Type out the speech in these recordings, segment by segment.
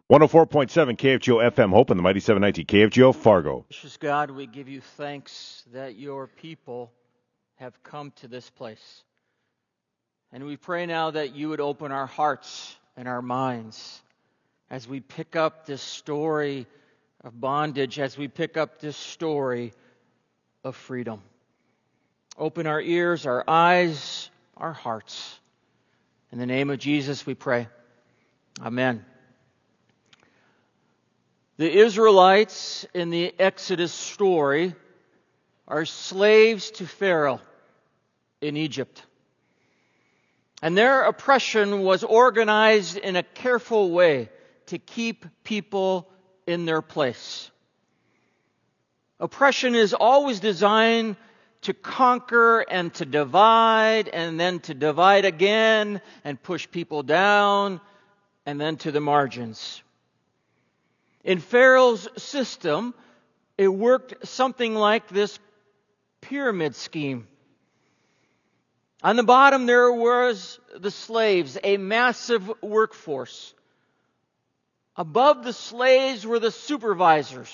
104.7 KFGO FM Hope and the Mighty 790 KFGO Fargo. Gracious God, we give you thanks that your people have come to this place. And we pray now that you would open our hearts and our minds as we pick up this story of bondage, as we pick up this story of freedom. Open our ears, our eyes, our hearts. In the name of Jesus we pray. Amen. The Israelites in the Exodus story are slaves to Pharaoh in Egypt. And their oppression was organized in a careful way to keep people in their place. Oppression is always designed to conquer and to divide, and then to divide again and push people down, and then to the margins. In Pharaoh's system, it worked something like this pyramid scheme. On the bottom there was the slaves, a massive workforce. Above the slaves were the supervisors.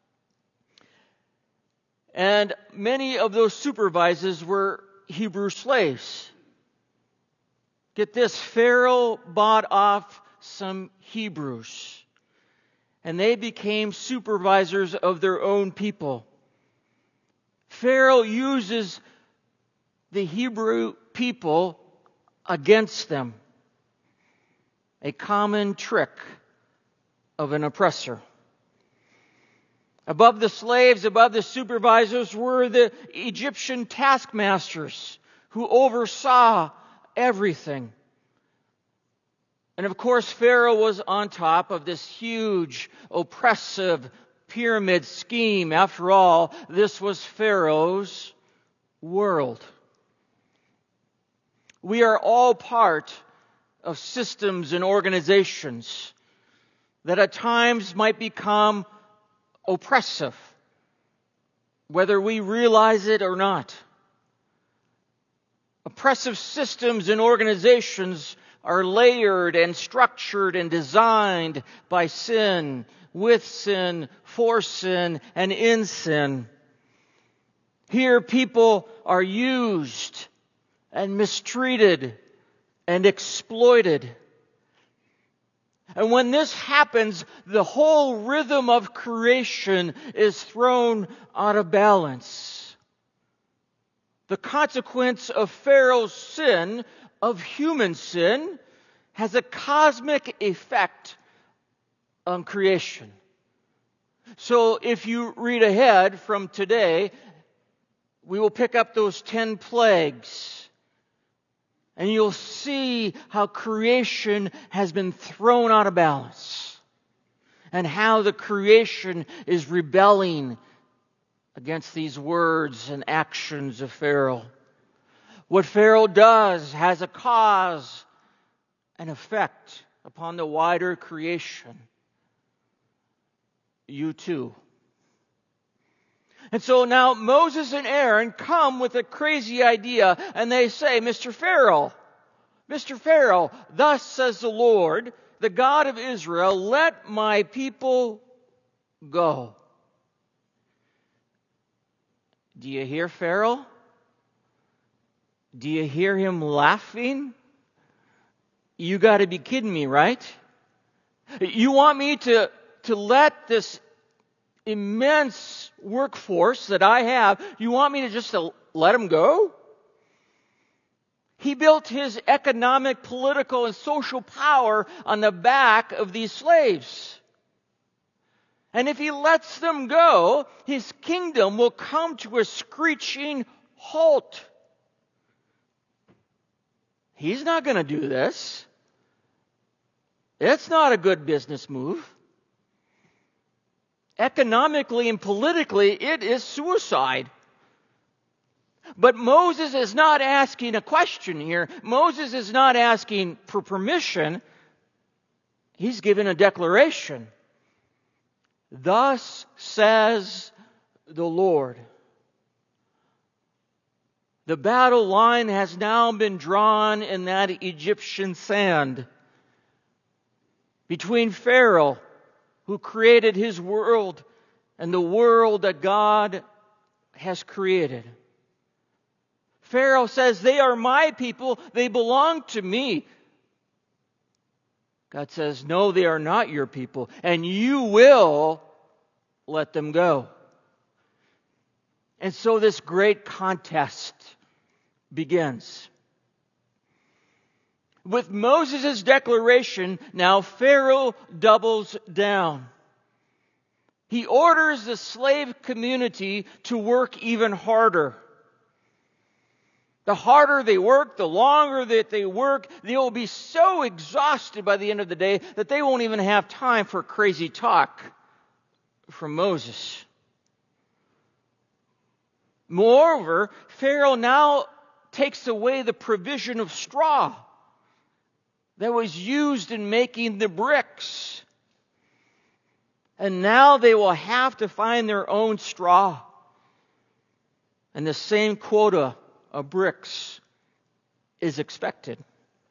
And many of those supervisors were Hebrew slaves. Get this, Pharaoh bought off some Hebrews. And they became supervisors of their own people. Pharaoh uses the Hebrew people against them. A common trick of an oppressor. Above the slaves, above the supervisors were the Egyptian taskmasters who oversaw everything. And of course, Pharaoh was on top of this huge, oppressive pyramid scheme. After all, this was Pharaoh's world. We are all part of systems and organizations that at times might become oppressive, whether we realize it or not. Oppressive systems and organizations are layered and structured and designed by sin, with sin, for sin, and in sin. Here people are used and mistreated and exploited. And when this happens, the whole rhythm of creation is thrown out of balance. The consequence of Pharaoh's sin, of human sin, has a cosmic effect on creation. So if you read ahead from today, we will pick up those 10 plagues. And you'll see how creation has been thrown out of balance. And how the creation is rebelling against these words and actions of Pharaoh. What Pharaoh does has a cause and effect upon the wider creation. You too. And so now Moses and Aaron come with a crazy idea and they say, Mr. Pharaoh, thus says the Lord, the God of Israel, let my people go. Do you hear Pharaoh? Do you hear him laughing? You got to be kidding me, right? You want me to let this immense workforce that I have, you want me to just let him go? He built his economic, political, and social power on the back of these slaves. And if he lets them go, his kingdom will come to a screeching halt. He's not going to do this. It's not a good business move. Economically and politically, it is suicide. But Moses is not asking a question here. Moses is not asking for permission. He's giving a declaration. Thus says the Lord. The battle line has now been drawn in that Egyptian sand. between Pharaoh, who created his world, and the world that God has created. Pharaoh says, they are my people, they belong to me. God says, no, they are not your people, and you will let them go. And so this great contest begins. With Moses' declaration, now Pharaoh doubles down. He orders the slave community to work even harder. The harder they work, the longer that they work, they will be so exhausted by the end of the day that they won't even have time for crazy talk from Moses. Moreover, Pharaoh now takes away the provision of straw that was used in making the bricks. And now they will have to find their own straw. And the same quota of bricks is expected.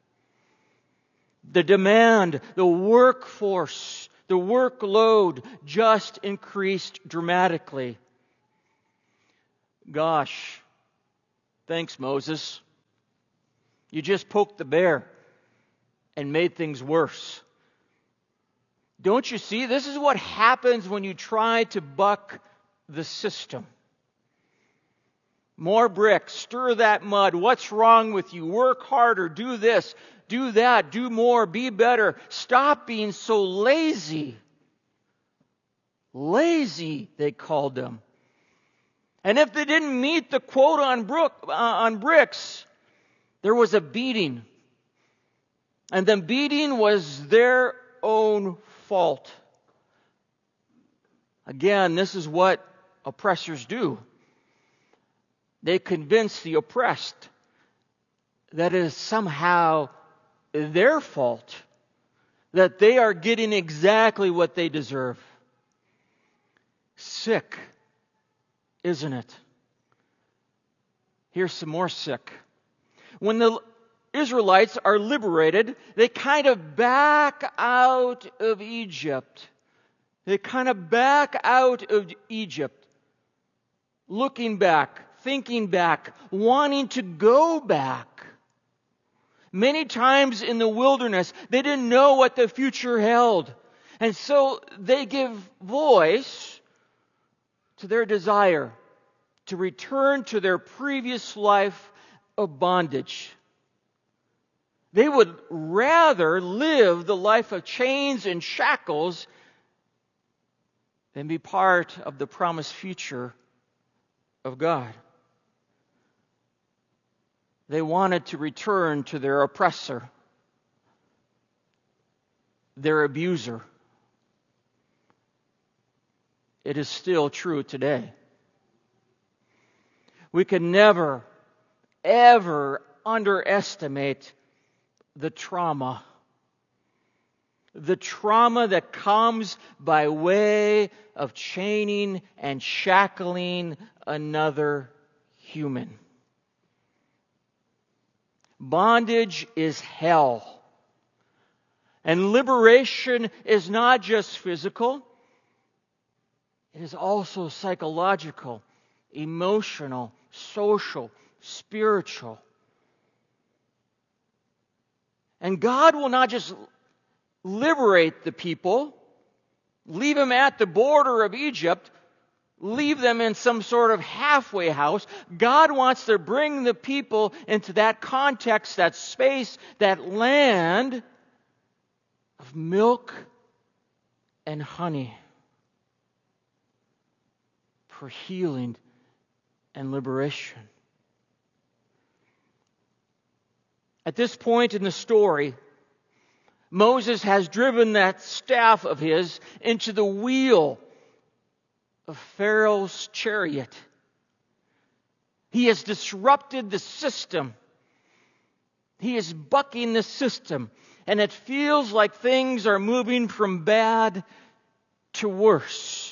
The demand, the workforce, the workload just increased dramatically. Gosh, thanks, Moses. You just poked the bear and made things worse. Don't you see? This is what happens when you try to buck the system. More bricks, stir that mud. What's wrong with you? Work harder, do this, do that, do more, be better. Stop being so lazy. Lazy, they called them. And if they didn't meet the quota on bricks, there was a beating. And the beating was their own fault. Again, this is what oppressors do. They convince the oppressed that it is somehow their fault, that they are getting exactly what they deserve. Sick, isn't it? Here's some more sick. When the Israelites are liberated, they kind of back out of Egypt. They kind of back out of Egypt, looking back, thinking back, wanting to go back. Many times in the wilderness, they didn't know what the future held. And so they give voice to their desire to return to their previous life of bondage. They would rather live the life of chains and shackles than be part of the promised future of God. They wanted to return to their oppressor, their abuser. It is still true today. We can never, ever underestimate the trauma that comes by way of chaining and shackling another human. Bondage is hell. And liberation is not just physical, it is also psychological, emotional, social, spiritual. And God will not just liberate the people, leave them at the border of Egypt, leave them in some sort of halfway house. God wants to bring the people into that context, that space, that land of milk and honey for healing and liberation. At this point in the story, Moses has driven that staff of his into the wheel of Pharaoh's chariot. He has disrupted the system. He is bucking the system. And it feels like things are moving from bad to worse.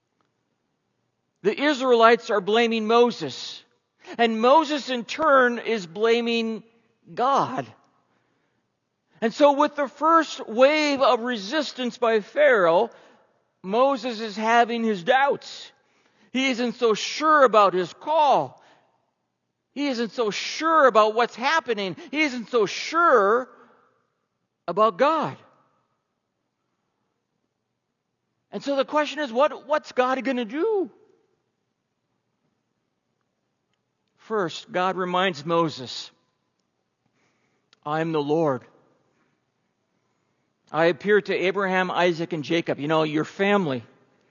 The Israelites are blaming Moses. And Moses in turn is blaming God. And so with the first wave of resistance by Pharaoh, Moses is having his doubts. He isn't so sure about his call. He isn't so sure about what's happening. He isn't so sure about God. And so the question is, what's God going to do? First, God reminds Moses, I am the Lord. I appeared to Abraham, Isaac, and Jacob, your family.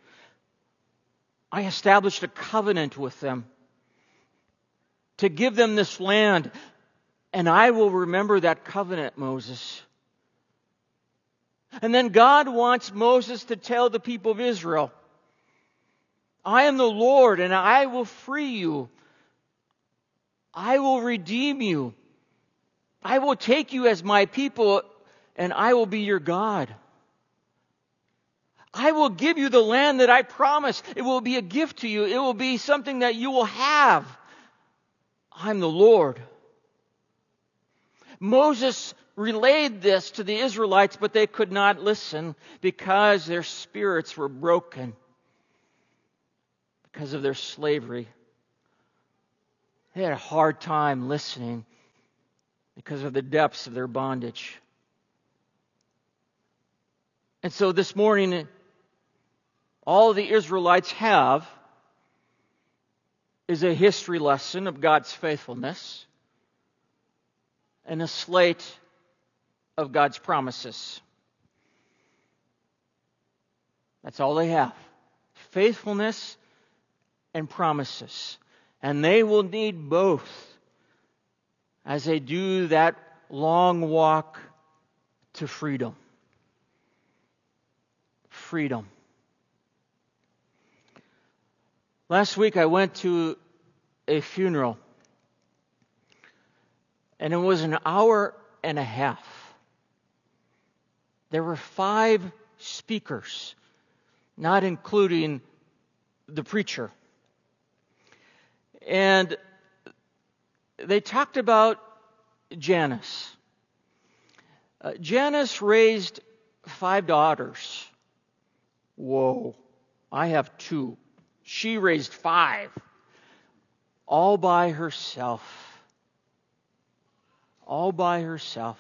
I established a covenant with them to give them this land, and I will remember that covenant, Moses. And then God wants Moses to tell the people of Israel, I am the Lord, and I will free you. I will redeem you. I will take you as my people, and I will be your God. I will give you the land that I promised. It will be a gift to you. It will be something that you will have. I'm the Lord. Moses relayed this to the Israelites, but they could not listen because their spirits were broken because of their slavery. They had a hard time listening because of the depths of their bondage. And so this morning, all the Israelites have is a history lesson of God's faithfulness and a slate of God's promises. That's all they have. Faithfulness and promises. And they will need both as they do that long walk to freedom. Freedom. Last week I went to a funeral, and it was an hour and a half. There were 5 speakers, not including the preacher. And they talked about Janice. Janice raised 5 daughters. Whoa, I have 2. She raised 5, all by herself. All by herself.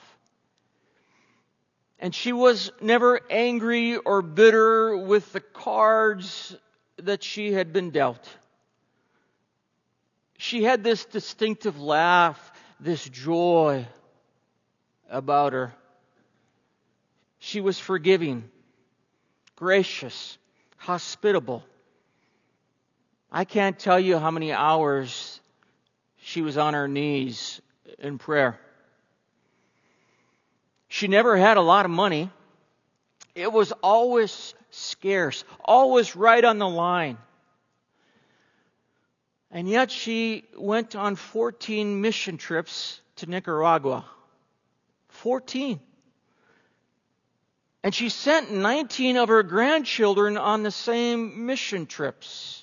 And she was never angry or bitter with the cards that she had been dealt. She had this distinctive laugh, this joy about her. She was forgiving, gracious, hospitable. I can't tell you how many hours she was on her knees in prayer. She never had a lot of money. It was always scarce, always right on the line. And yet she went on 14 mission trips to Nicaragua. 14. And she sent 19 of her grandchildren on the same mission trips.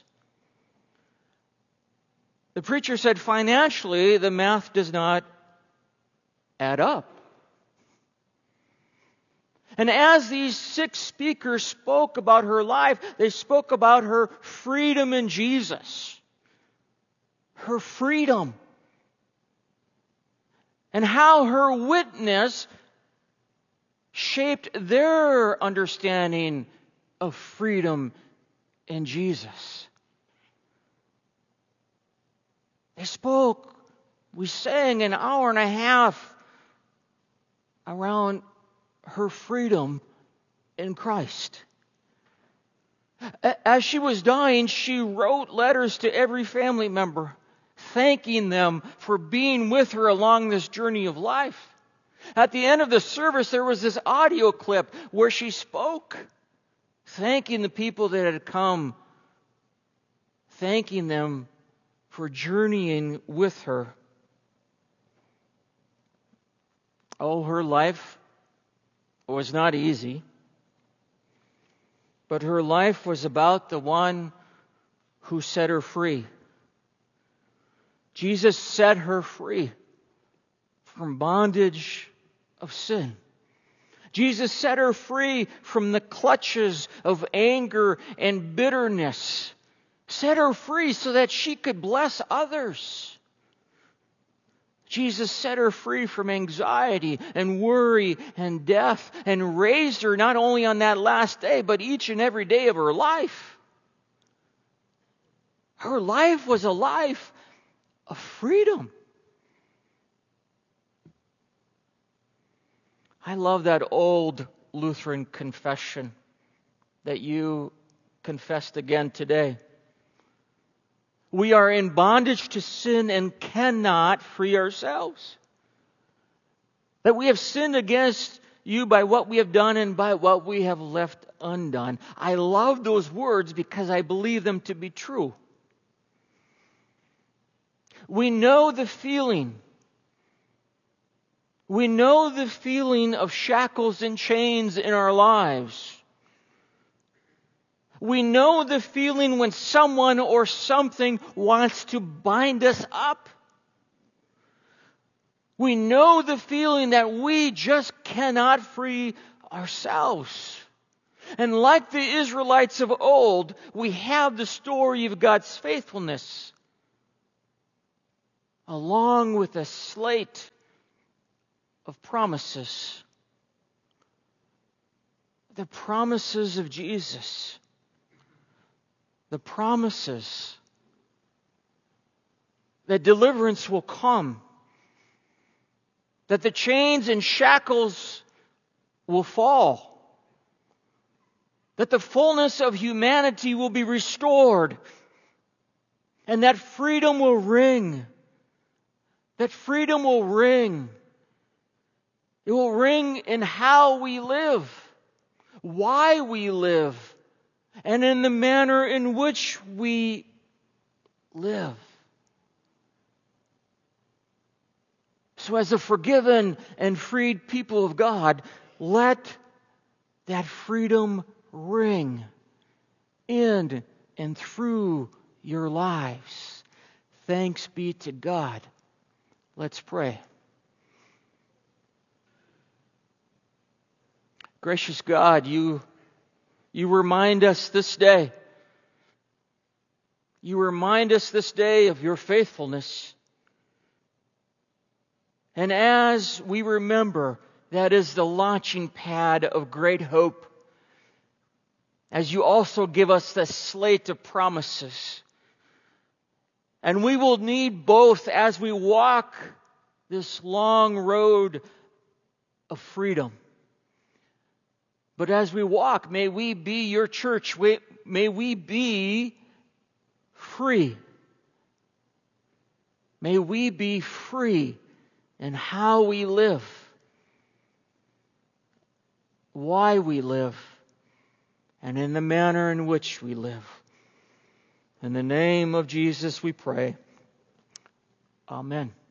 The preacher said financially, the math does not add up. And as these 6 speakers spoke about her life, they spoke about her freedom in Jesus. Her freedom. And how her witness shaped their understanding of freedom in Jesus. They spoke. We sang an hour and a half around her freedom in Christ. As she was dying, she wrote letters to every family member, thanking them for being with her along this journey of life. At the end of the service, there was this audio clip where she spoke, thanking the people that had come, thanking them for journeying with her. Oh, her life was not easy, but her life was about the one who set her free. Jesus set her free from bondage of sin. Jesus set her free from the clutches of anger and bitterness. Set her free so that she could bless others. Jesus set her free from anxiety and worry and death and raised her not only on that last day, but each and every day of her life. Her life was a life of freedom. I love that old Lutheran confession that you confessed again today. We are in bondage to sin and cannot free ourselves. That we have sinned against you by what we have done and by what we have left undone. I love those words because I believe them to be true. We know the feeling. We know the feeling of shackles and chains in our lives. We know the feeling when someone or something wants to bind us up. We know the feeling that we just cannot free ourselves. And like the Israelites of old, we have the story of God's faithfulness, along with a slate of promises. The promises of Jesus. The promises that deliverance will come, that the chains and shackles will fall, that the fullness of humanity will be restored, and that freedom will ring. That freedom will ring. It will ring in how we live, why we live, and in the manner in which we live. So as a forgiven and freed people of God, let that freedom ring in and through your lives. Thanks be to God. Let's pray. Gracious God, you remind us this day. You remind us this day of your faithfulness. And as we remember, that is the launching pad of great hope. As you also give us the slate of promises. And we will need both as we walk this long road of freedom. But as we walk, may we be your church. May we be free. May we be free in how we live, why we live, and in the manner in which we live. In the name of Jesus we pray. Amen.